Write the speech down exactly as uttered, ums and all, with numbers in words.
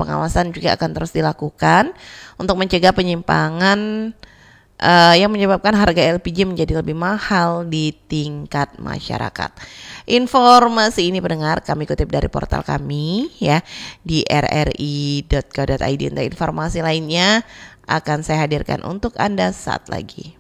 pengawasan juga akan terus dilakukan untuk mencegah penyimpangan uh, yang menyebabkan harga L P G menjadi lebih mahal di tingkat masyarakat. Informasi ini pendengar kami kutip dari portal kami ya di r r i dot co dot i d. Untuk informasi lainnya akan saya hadirkan untuk Anda saat lagi.